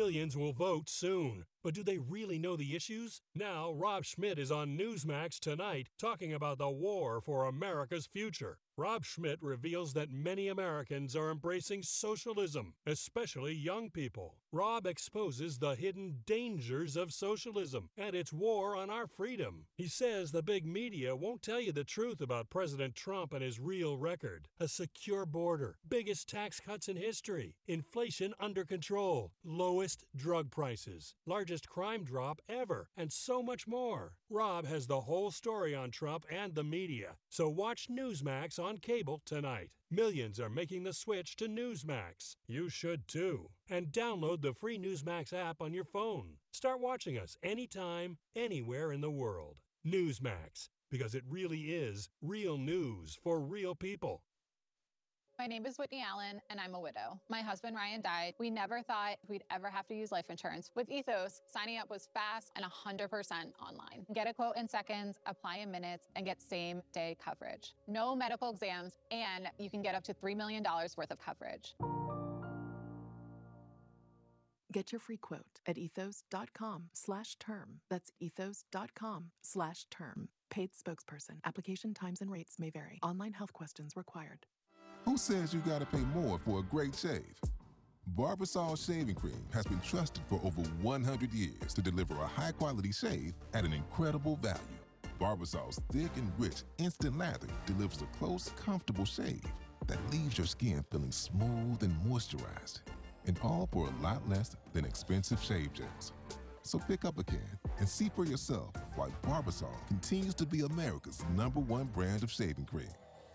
Millions will vote soon. But do they really know the issues? Now, Rob Schmidt is on Newsmax tonight talking about the war for America's future. Rob Schmidt reveals that many Americans are embracing socialism, especially young people. Rob exposes the hidden dangers of socialism and its war on our freedom. He says the big media won't tell you the truth about President Trump and his real record. A secure border, biggest tax cuts in history, inflation under control, lowest drug prices, largest crime drop ever, and so much more. Rob has the whole story on Trump and the media, so watch Newsmax on cable tonight. Millions are making the switch to Newsmax. You should too. And download the free Newsmax app on your phone. Start watching us anytime, anywhere in the world. Newsmax, because it really is real news for real people. My name is Whitney Allen, and I'm a widow. My husband, Ryan, died. We never thought we'd ever have to use life insurance. With Ethos, signing up was fast and 100% online. Get a quote in seconds, apply in minutes, and get same-day coverage. No medical exams, and you can get up to $3 million worth of coverage. Get your free quote at ethos.com/term. That's ethos.com/term. Paid spokesperson. Application times and rates may vary. Online health questions required. Who says you gotta pay more for a great shave? Barbasol Shaving Cream has been trusted for over 100 years to deliver a high-quality shave at an incredible value. Barbasol's thick and rich instant lather delivers a close, comfortable shave that leaves your skin feeling smooth and moisturized, and all for a lot less than expensive shave gels. So pick up a can and see for yourself why Barbasol continues to be America's #1 brand of shaving cream.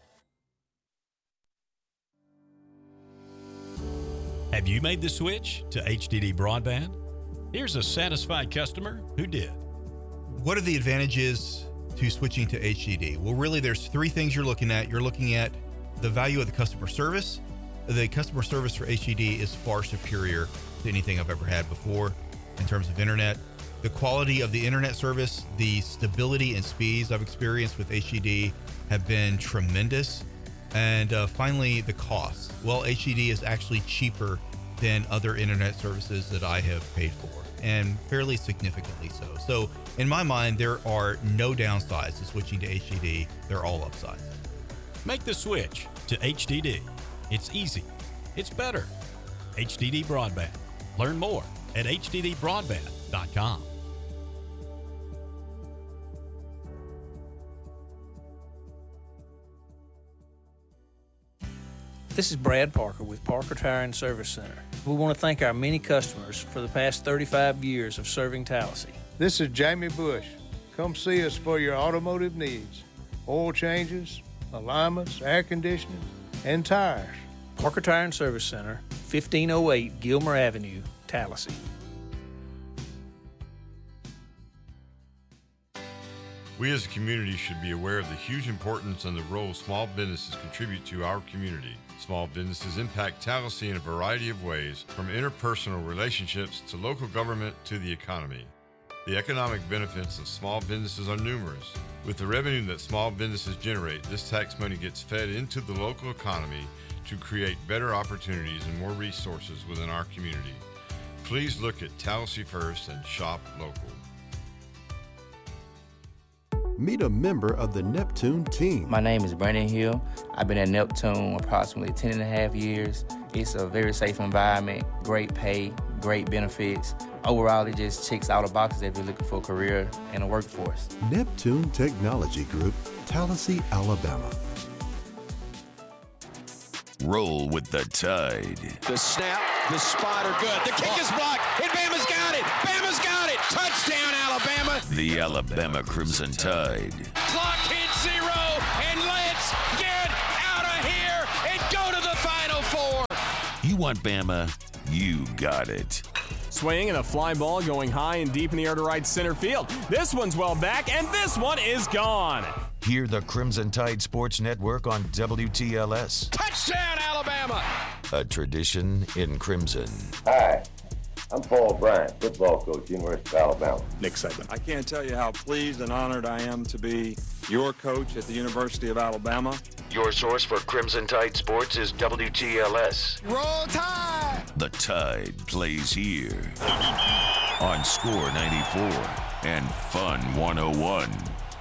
Have you made the switch to HDD broadband? Here's a satisfied customer who did. What are the advantages to switching to HDD? Well, really, there's three things you're looking at. You're looking at the value of the customer service. The customer service for HDD is far superior to anything I've ever had before in terms of internet. The quality of the internet service, the stability and speeds I've experienced with HDD have been tremendous. And finally, the cost. Well, HDD is actually cheaper than other internet services that I have paid for, and fairly significantly so. So in my mind, there are no downsides to switching to HDD. They're all upsides. Make the switch to HDD. It's easy. It's better. HDD Broadband. Learn more at hddbroadband.com. This is Brad Parker with Parker Tire and Service Center. We want to thank our many customers for the past 35 years of serving Tallahassee. This is Jamie Bush. Come see us for your automotive needs. Oil changes, alignments, air conditioning, and tires. Parker Tire and Service Center, 1508 Gilmer Avenue, Tallahassee. We as a community should be aware of the huge importance and the role small businesses contribute to our community. Small businesses impact Tallahassee in a variety of ways, from interpersonal relationships to local government to the economy. The economic benefits of small businesses are numerous. With the revenue that small businesses generate, this tax money gets fed into the local economy to create better opportunities and more resources within our community. Please look at Tallahassee First and shop local. Meet a member of the Neptune team. My name is Brandon Hill. I've been at Neptune approximately 10 and a half years. It's a very safe environment, great pay, great benefits. Overall, it just checks all the boxes if you're looking for a career in the workforce. Neptune Technology Group, Tallahassee, Alabama. Roll with the Tide. The snap, the spot are good. The kick is blocked, and Bama's got it. Bama's got it. Touchdown, Alabama. The Alabama Crimson Tide. Clock hits 0, and let's get out of here and go to the Final Four. You want Bama? You got it. Swing and a fly ball going high and deep in the air to right center field. This one's well back, and this one is gone. Hear the Crimson Tide Sports Network on WTLS. Touchdown, Alabama! A tradition in Crimson. Hi, I'm Paul Bryant, football coach, University of Alabama. Nick Saban. I can't tell you how pleased and honored I am to be your coach at the University of Alabama. Your source for Crimson Tide Sports is WTLS. Roll Tide! The Tide plays here on Score 94 and Fun 101.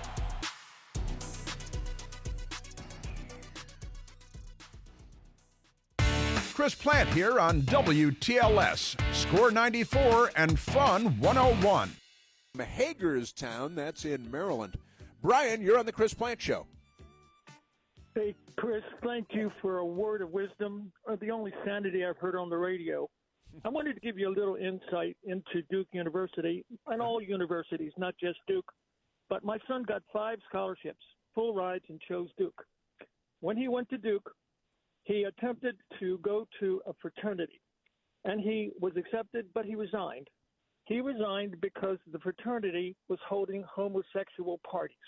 Chris Plant here on WTLS, Score 94 and Fun 101. Hagerstown, that's in Maryland. Brian, you're on the Chris Plant Show. Hey, Chris, thank you for a word of wisdom, the only sanity I've heard on the radio. I wanted to give you a little insight into Duke University and all universities, not just Duke. But my son got 5 scholarships, full rides, and chose Duke. When he went to Duke, he attempted to go to a fraternity, and he was accepted, but he resigned. He resigned because the fraternity was holding homosexual parties.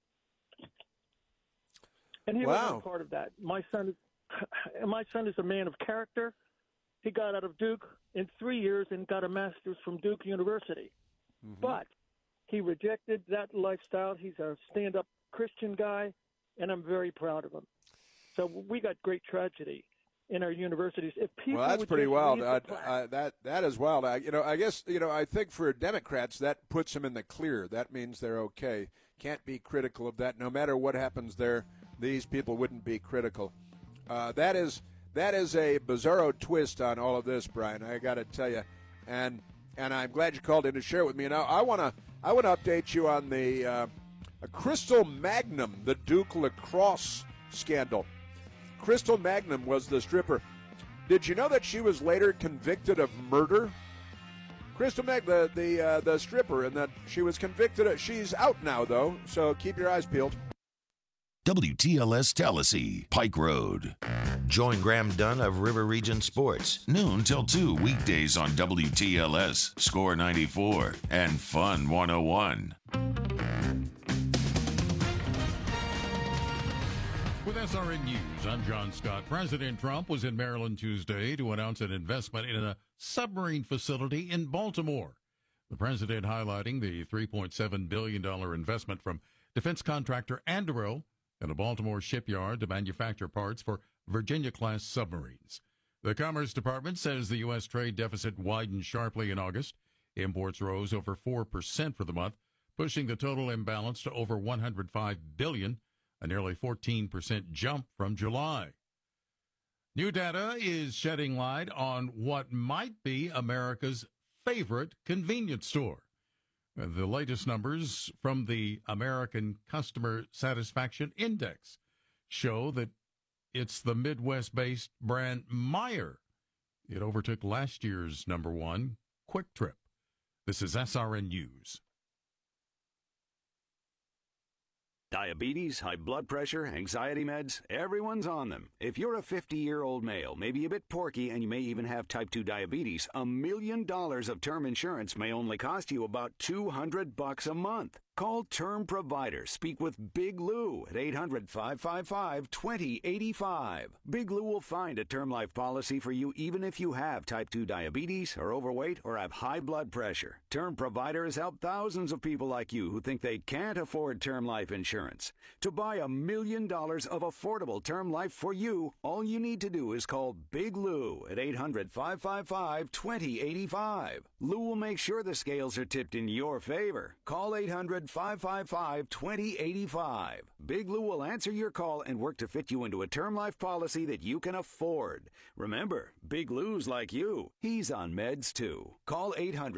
And he wasn't part of that. My son is a man of character. He got out of Duke in 3 years and got a master's from Duke University. Mm-hmm. But he rejected that lifestyle. He's a stand-up Christian guy, and I'm very proud of him. So we got great tragedy in our universities. If people that's pretty wild. That is wild. I think for Democrats that puts them in the clear. That means they're okay. Can't be critical of that. No matter what happens there, these people wouldn't be critical. That is a bizarro twist on all of this, Brian. I got to tell you, and I'm glad you called in to share it with me. Now I want to update you on the Crystal Magnum, the Duke lacrosse scandal. Crystal Magnum was the stripper. Did you know that she was later convicted of murder? Crystal Magnum, the stripper, and that she was convicted of. She's out now, though, so keep your eyes peeled. WTLS Tallahassee, Pike Road. Join Graham Dunn of River Region Sports, noon till 2 weekdays on WTLS, Score 94, and Fun 101. With SRN News, I'm John Scott. President Trump was in Maryland Tuesday to announce an investment in a submarine facility in Baltimore. The president highlighting the $3.7 billion investment from defense contractor Anduril and a Baltimore shipyard to manufacture parts for Virginia-class submarines. The Commerce Department says the U.S. trade deficit widened sharply in August. Imports rose over 4% for the month, pushing the total imbalance to over $105 billion, a nearly 14% jump from July. New data is shedding light on what might be America's favorite convenience store. The latest numbers from the American Customer Satisfaction Index show that it's the Midwest-based brand Meijer. It overtook last year's number one, Quick Trip. This is SRN News. Diabetes, high blood pressure, anxiety meds, everyone's on them. If you're a 50-year-old male, maybe a bit porky, and you may even have type 2 diabetes, $1 million of term insurance may only cost you about $200 a month. Call Term Provider. Speak with Big Lou at 800-555-2085. Big Lou will find a term life policy for you even if you have type 2 diabetes, are overweight, or have high blood pressure. Term Provider has helped thousands of people like you who think they can't afford term life insurance. To buy $1 million of affordable term life for you, all you need to do is call Big Lou at 800-555-2085. Lou will make sure the scales are tipped in your favor. Call 800-555-2085. Big Lou will answer your call and work to fit you into a term life policy that you can afford. Remember, Big Lou's like you. He's on meds too. Call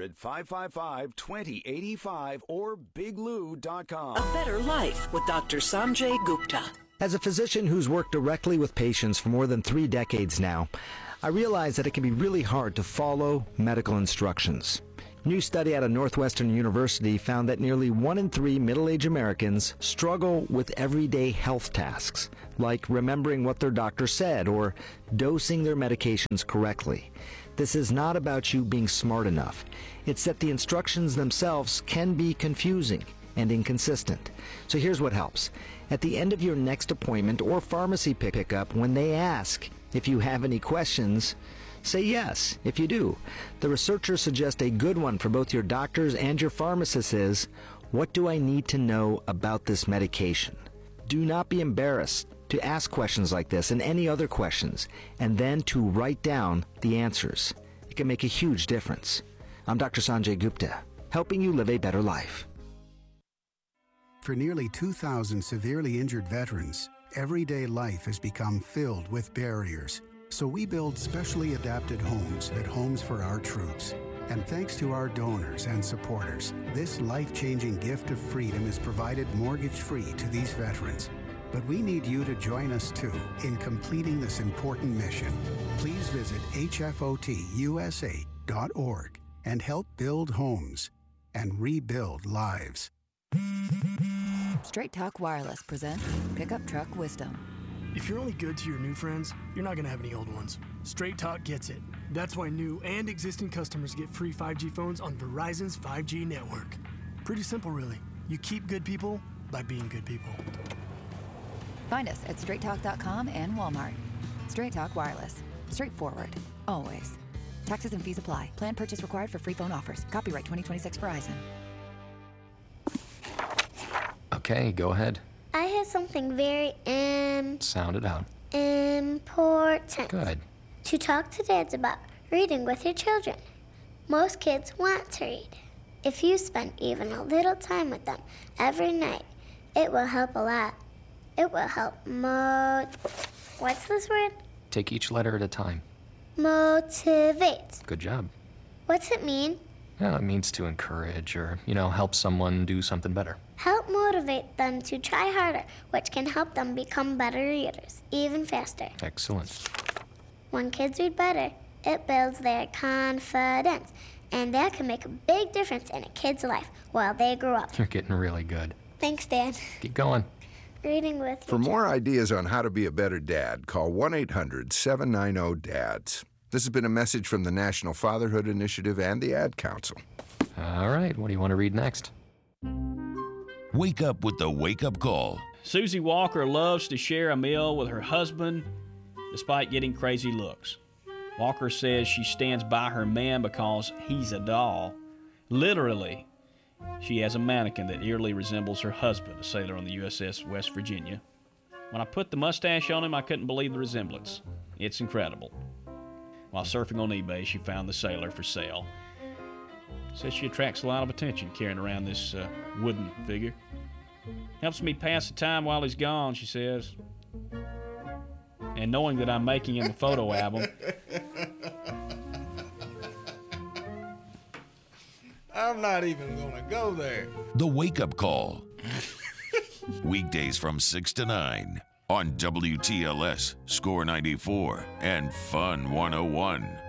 800-555-2085 or biglou.com. A better life with Dr. Sanjay Gupta. As a physician who's worked directly with patients for more than 3 decades now, I realize that it can be really hard to follow medical instructions. A new study out of Northwestern University found that nearly 1 in 3 middle-aged Americans struggle with everyday health tasks, like remembering what their doctor said or dosing their medications correctly. This is not about you being smart enough. It's that the instructions themselves can be confusing and inconsistent. So here's what helps. At the end of your next appointment or pharmacy pickup, when they ask if you have any questions, say yes if you do. The researchers suggest a good one for both your doctors and your pharmacists is, what do I need to know about this medication? Do not be embarrassed to ask questions like this and any other questions, and then to write down the answers. can make a huge difference. I'm Dr. Sanjay Gupta, helping you live a better life. For nearly 2,000 severely injured veterans, everyday life has become filled with barriers. So we build specially adapted homes at Homes for Our Troops. And thanks to our donors and supporters, this life-changing gift of freedom is provided mortgage-free to these veterans. But we need you to join us too in completing this important mission. Please visit hfotusa.org and help build homes and rebuild lives. Straight Talk Wireless presents Pickup Truck Wisdom. If you're only good to your new friends, you're not going to have any old ones. Straight Talk gets it. That's why new and existing customers get free 5G phones on Verizon's 5G network. Pretty simple, really. You keep good people by being good people. Find us at straighttalk.com and Walmart. Straight Talk Wireless. Straightforward. Always. Taxes and fees apply. Plan purchase required for free phone offers. Copyright 2026 Verizon. Okay, go ahead. I have something very Sound it out. important Good. to talk to dads about reading with your children. Most kids want to read. If you spend even a little time with them every night, it will help a lot. It will help what's this word? Take each letter at a time. Motivate. Good job. What's it mean? Yeah, it means to encourage or, help someone do something better. Help motivate them to try harder, which can help them become better readers, even faster. Excellent. When kids read better, it builds their confidence, and that can make a big difference in a kid's life while they grow up. You're getting really good. Thanks, Dad. Keep going. Reading with For more ideas on how to be a better dad, call 1-800-790-DADS. This has been a message from the National Fatherhood Initiative and the Ad Council. All right, what do you want to read next? Wake up with the wake-up call. Susie Walker loves to share a meal with her husband despite getting crazy looks. Walker says she stands by her man because he's a doll. Literally, she has a mannequin that eerily resembles her husband, a sailor on the USS West Virginia. When I put the mustache on him, I couldn't believe the resemblance. It's incredible. While surfing on eBay, she found the sailor for sale. Says she attracts a lot of attention carrying around this wooden figure. Helps me pass the time while he's gone, she says. And knowing that I'm making him a photo album. I'm not even going to go there. The wake-up call. Weekdays from 6 to 9 on WTLS, Score 94, and Fun 101.